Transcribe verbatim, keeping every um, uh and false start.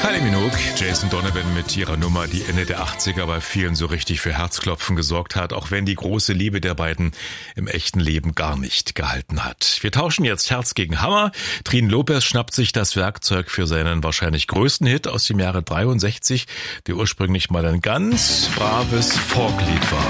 Kylie Minogue, Jason Donovan mit ihrer Nummer, die Ende der achtziger bei vielen so richtig für Herzklopfen gesorgt hat, auch wenn die große Liebe der beiden im echten Leben gar nicht gehalten hat. Wir tauschen jetzt Herz gegen Hammer. Trin Lopez schnappt sich das Werkzeug für seinen wahrscheinlich größten Hit aus dem Jahre dreiundsechzig, der ursprünglich mal ein ganz braves Folklied war.